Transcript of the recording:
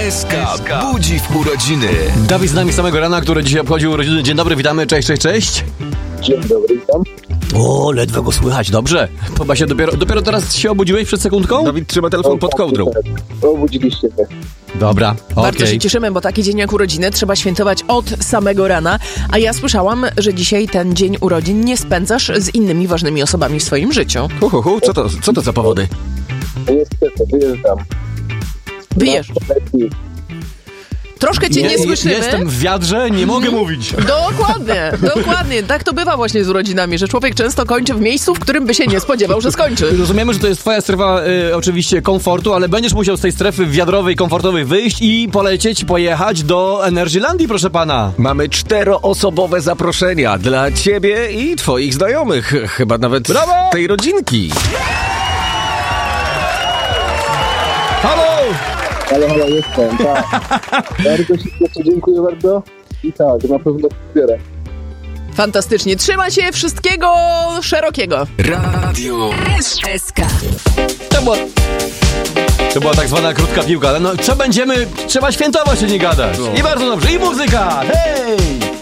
SK budzi w urodziny. Dawid z nami samego rana, który dzisiaj obchodził urodziny. Dzień dobry, witamy, cześć. Dzień dobry, witam. O, ledwo go słychać, dobrze. Chyba się dopiero teraz się obudziłeś przed sekundką? Dawid trzyma telefon pod kołdrą. Obudziliście mnie. Dobra, Bardzo się cieszymy, bo taki dzień jak urodziny trzeba świętować od samego rana. A ja słyszałam, że dzisiaj ten dzień urodzin nie spędzasz z innymi ważnymi osobami w swoim życiu. Co to za powody? Niestety, wyjeżdżam. Wyjeżdżasz. Troszkę cię nie słyszymy. Jestem w wiadrze, nie mogę mówić. Dokładnie. Tak to bywa właśnie z urodzinami, że człowiek często kończy w miejscu, w którym by się nie spodziewał, że skończy. Rozumiemy, że to jest twoja strefa oczywiście komfortu, ale będziesz musiał z tej strefy wiadrowej, komfortowej wyjść i pojechać do Energylandii, proszę pana. Mamy 4-osobowe zaproszenia dla ciebie i twoich znajomych. Chyba nawet tej rodzinki. Halo, jestem, tak. Bardzo się cieszę, dziękuję bardzo. I tak, na pewno zbierę. Fantastycznie. Trzymaj się, wszystkiego szerokiego. Radio SK. To była tak zwana krótka piłka, ale no co trzeba świętować, czy nie gadać. I bardzo dobrze, i muzyka, hej!